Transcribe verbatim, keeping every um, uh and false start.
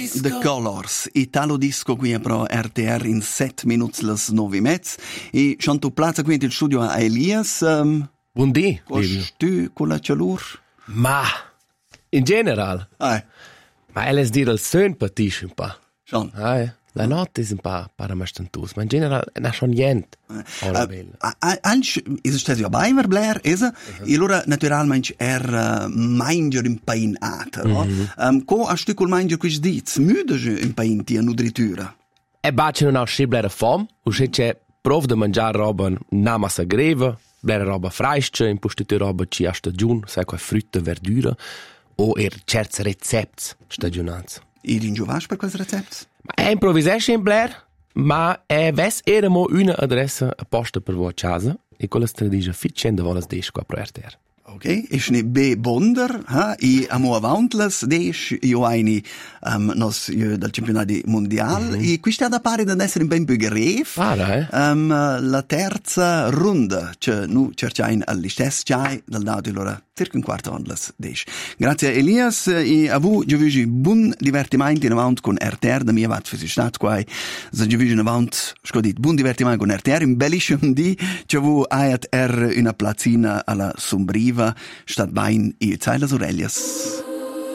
The Colors, Italo Disco qui a pro R T R in set minuti las nove e mezz. E Chanto Plaza qui il studio a Elias. Um, Buondì. Tu con la calur? Ma, in general. Ah, Ma elles dire il sön patisce un po'. schon. Ah, la notte è un po' paramastantus, ma in general è schon niente. Oh, bella. Anche, is es ja Beimer Blair, is er? E allora naturalmente er mangiar in pain ater, no? Um, co a stückul mangiar quis diz, müde in pain tia nutritura. E bacia non ha sciblera fom, usce c'è prov de mangiare roba na massa greve, blera roba freisce, impostite roba ci a stagiun, sai qua frutta, verdura, o er certs recepts stagionats. E ringiovas per quels recepts? Ma è improvisesce in Blair, ma è ves eramo una adressa apposta per voi a casa e quella strategia ficenda volas des qua pro R T R. Ok, ich ne be bonder, ha, i amo avantlas des, io aini um, nos io dal campionato mondiale, mm-hmm. E qui sta da pare da essere ben più gref. Para, eh? Um, la terza ronda, cioè nu cercain all'istess chai dal dato allora circa un quarto andlas des. Grazie a Elias e a voi, io vi buon divertimento in avanti con R T R, da mia vat fesistat quai, se io vi in avanti, scodit, buon divertimento con R T R, un bellissimo di, c'è vu aiat er una placina alla sombriva, stat bain e Zeilas Aurelias.